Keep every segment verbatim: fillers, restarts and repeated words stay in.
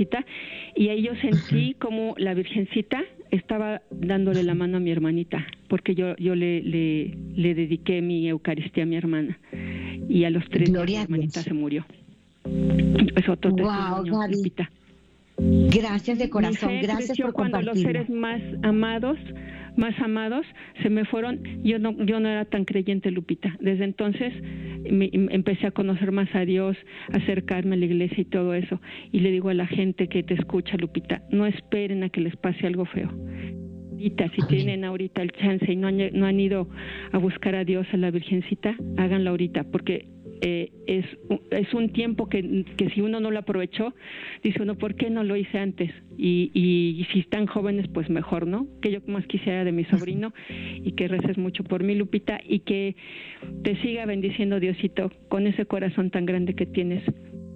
Virgencita, y ahí yo sentí como la Virgencita estaba dándole la mano a mi hermanita, porque yo yo le le, le dediqué mi Eucaristía a mi hermana, y a los tres días mi hermanita se murió. Es otro wow, testimonio, Gaby. Lupita. Gracias de corazón, gracias por cuando compartirlo. los seres más amados, más amados, se me fueron. Yo no, yo no era tan creyente, Lupita. Desde entonces me, empecé a conocer más a Dios, a acercarme a la iglesia y todo eso. Y le digo a la gente que te escucha, Lupita, no esperen a que les pase algo feo. Ahorita, si tienen ahorita el chance y no han, no han ido a buscar a Dios, a la Virgencita, háganlo ahorita, porque Eh, es, es un tiempo que, que si uno no lo aprovechó, dice uno, ¿por qué no lo hice antes? Y, y, y si están jóvenes, pues mejor, ¿no? Que yo más quisiera de mi sobrino, y que reces mucho por mí, Lupita, y que te siga bendiciendo Diosito con ese corazón tan grande que tienes.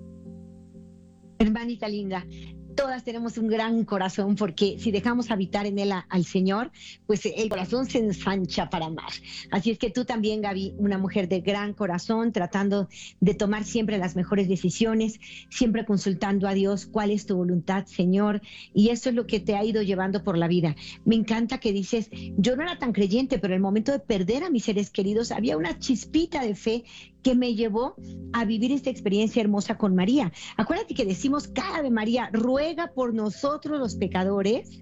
Hermanita linda, todas tenemos un gran corazón, porque si dejamos habitar en él a, al Señor, pues el corazón se ensancha para amar. Así es que tú también, Gaby, una mujer de gran corazón, tratando de tomar siempre las mejores decisiones, siempre consultando a Dios cuál es tu voluntad, Señor, y eso es lo que te ha ido llevando por la vida. Me encanta que dices, yo no era tan creyente, pero en el momento de perder a mis seres queridos había una chispita de fe que me llevó a vivir esta experiencia hermosa con María. Acuérdate que decimos cada Ave María, ruega por nosotros los pecadores,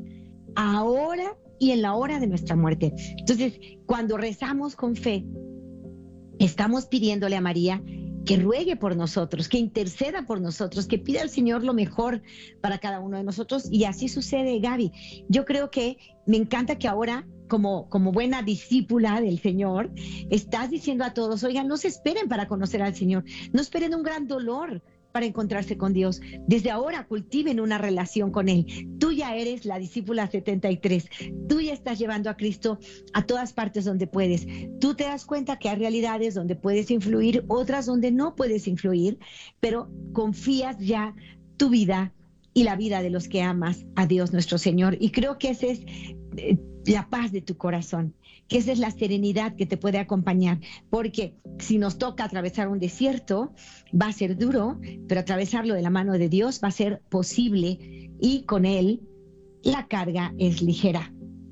ahora y en la hora de nuestra muerte. Entonces, cuando rezamos con fe, estamos pidiéndole a María que ruegue por nosotros, que interceda por nosotros, que pida al Señor lo mejor para cada uno de nosotros, y así sucede, Gaby. Yo creo que me encanta que ahora, como, como buena discípula del Señor, estás diciendo a todos, oigan, no se esperen para conocer al Señor, no esperen un gran dolor para encontrarse con Dios. Desde ahora cultiven una relación con Él. Tú ya eres la discípula setenta y tres. Tú ya estás llevando a Cristo a todas partes donde puedes. Tú te das cuenta que hay realidades donde puedes influir, otras donde no puedes influir, pero confías ya tu vida y la vida de los que amas a Dios nuestro Señor. Y creo que esa es eh, la paz de tu corazón, que esa es la serenidad que te puede acompañar, porque si nos toca atravesar un desierto, va a ser duro, pero atravesarlo de la mano de Dios va a ser posible, y con Él la carga es ligera,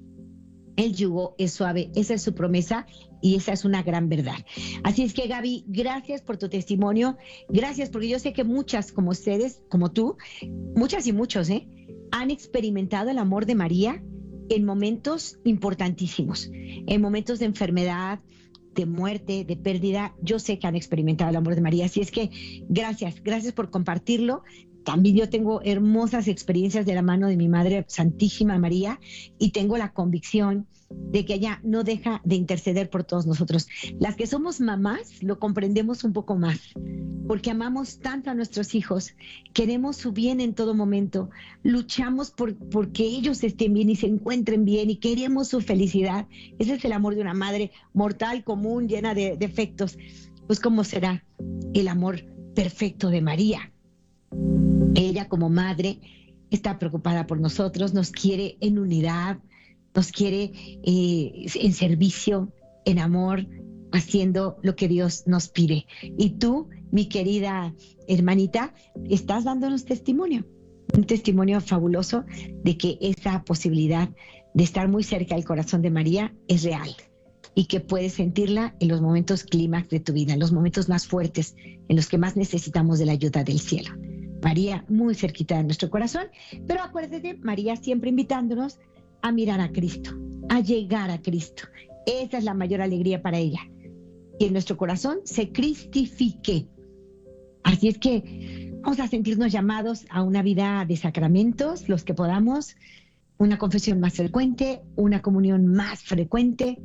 el yugo es suave. Esa es su promesa y esa es una gran verdad. Así es que, Gaby, gracias por tu testimonio, gracias, porque yo sé que muchas como ustedes, como tú, muchas y muchos, ¿eh? han experimentado el amor de María en momentos importantísimos, en momentos de enfermedad, de muerte, de pérdida. Yo sé que han experimentado el amor de María, así es que gracias, gracias por compartirlo. También yo tengo hermosas experiencias de la mano de mi Madre Santísima María, y tengo la convicción de que ella no deja de interceder por todos nosotros. Las que somos mamás lo comprendemos un poco más, porque amamos tanto a nuestros hijos, queremos su bien en todo momento, luchamos por, por que ellos estén bien y se encuentren bien, y queremos su felicidad. Ese es el amor de una madre mortal, común, llena de defectos. Pues ¿cómo será el amor perfecto de María? Ella, como madre, está preocupada por nosotros, nos quiere en unidad, nos quiere eh, en servicio, en amor, haciendo lo que Dios nos pide. Y tú, mi querida hermanita, estás dándonos testimonio, un testimonio fabuloso de que esa posibilidad de estar muy cerca del corazón de María es real, y que puedes sentirla en los momentos clímax de tu vida, en los momentos más fuertes, en los que más necesitamos de la ayuda del cielo. María muy cerquita de nuestro corazón, pero acuérdate, María siempre invitándonos a mirar a Cristo, a llegar a Cristo. Esa es la mayor alegría para ella, que en nuestro corazón se cristifique. Así es que vamos a sentirnos llamados a una vida de sacramentos, los que podamos, una confesión más frecuente, una comunión más frecuente,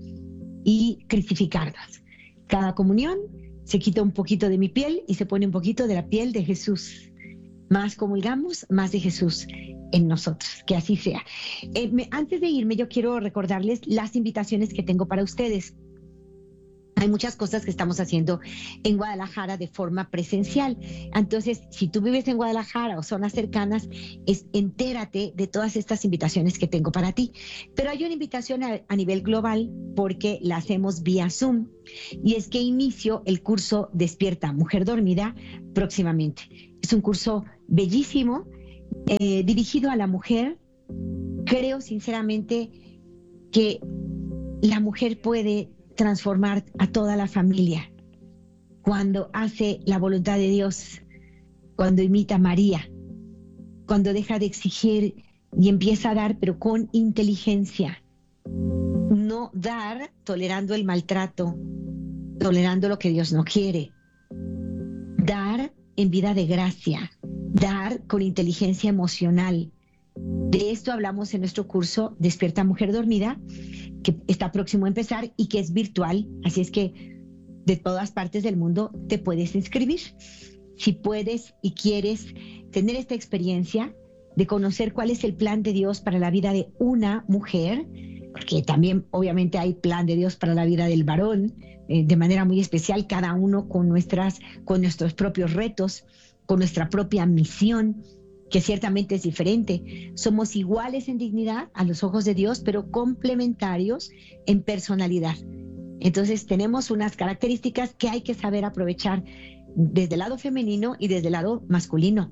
y cristificarnos. Cada comunión se quita un poquito de mi piel y se pone un poquito de la piel de Jesús. Más comulgamos, más de Jesús en nosotros. Que así sea. Eh, me, antes de irme, yo quiero recordarles las invitaciones que tengo para ustedes. Hay muchas cosas que estamos haciendo en Guadalajara de forma presencial. Entonces, si tú vives en Guadalajara o zonas cercanas, es, entérate de todas estas invitaciones que tengo para ti. Pero hay una invitación a, a nivel global, porque la hacemos vía Zoom. Y es que inicio el curso Despierta Mujer Dormida próximamente. Es un curso bellísimo, eh, dirigido a la mujer, creo sinceramente que la mujer puede transformar a toda la familia cuando hace la voluntad de Dios, cuando imita a María, cuando deja de exigir y empieza a dar, pero con inteligencia. No dar tolerando el maltrato, tolerando lo que Dios no quiere. Dar en vida de gracia, dar con inteligencia emocional. De esto hablamos en nuestro curso Despierta Mujer Dormida, que está próximo a empezar y que es virtual, así es que de todas partes del mundo te puedes inscribir. Si puedes y quieres tener esta experiencia de conocer cuál es el plan de Dios para la vida de una mujer, porque también obviamente hay plan de Dios para la vida del varón, eh, de manera muy especial, cada uno con, nuestras, con nuestros propios retos, con nuestra propia misión, que ciertamente es diferente. Somos iguales en dignidad a los ojos de Dios, pero complementarios en personalidad. Entonces tenemos unas características que hay que saber aprovechar desde el lado femenino y desde el lado masculino.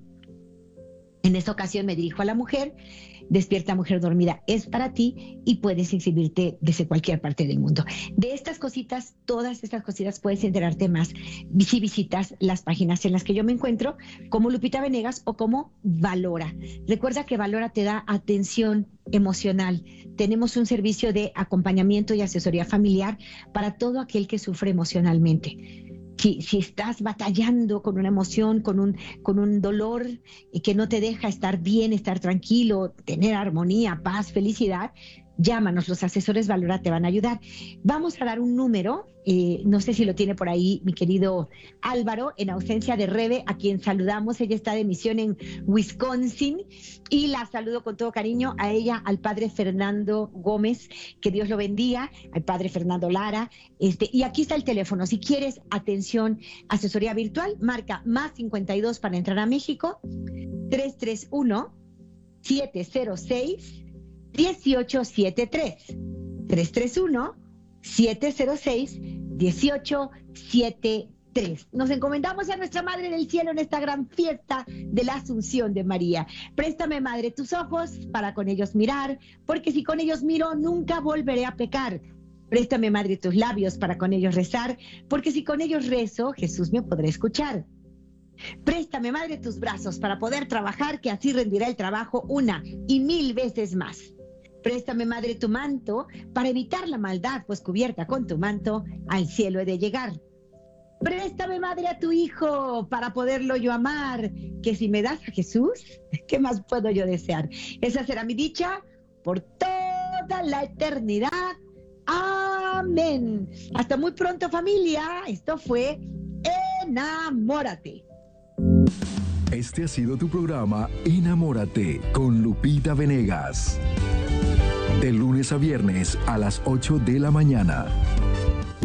En esta ocasión me dirijo a la mujer. Despierta Mujer Dormida es para ti y puedes inscribirte desde cualquier parte del mundo. De estas cositas, todas estas cositas puedes enterarte más si visitas las páginas en las que yo me encuentro, como Lupita Venegas o como Valora. Recuerda que Valora te da atención emocional. Tenemos un servicio de acompañamiento y asesoría familiar para todo aquel que sufre emocionalmente. Si, si estás batallando con una emoción, con un, con un dolor y que no te deja estar bien, estar tranquilo, tener armonía, paz, felicidad, llámanos, los asesores Valora te van a ayudar. Vamos a dar un número, eh, no sé si lo tiene por ahí mi querido Álvaro, en ausencia de Rebe, a quien saludamos. Ella está de misión en Wisconsin y la saludo con todo cariño a ella, al padre Fernando Gómez, que Dios lo bendiga, al padre Fernando Lara. Este, y aquí está el teléfono. Si quieres atención, asesoría virtual, marca más cincuenta y dos para entrar a México, tres tres uno, siete cero seis, uno ocho siete tres, tres tres uno, siete cero seis, uno ocho siete tres. Nos encomendamos a nuestra Madre del Cielo en esta gran fiesta de la Asunción de María. Préstame, Madre, tus ojos para con ellos mirar, porque si con ellos miro nunca volveré a pecar. Préstame, Madre, tus labios para con ellos rezar, porque si con ellos rezo, Jesús me podrá escuchar. Préstame, Madre, tus brazos para poder trabajar, que así rendirá el trabajo una y mil veces más. Préstame, Madre, tu manto para evitar la maldad, pues cubierta con tu manto al cielo he de llegar. Préstame, Madre, a tu Hijo para poderlo yo amar, que si me das a Jesús, ¿qué más puedo yo desear? Esa será mi dicha por toda la eternidad. Amén. Hasta muy pronto, familia. Esto fue Enamórate. Este ha sido tu programa Enamórate con Lupita Venegas. De lunes a viernes a las ocho de la mañana.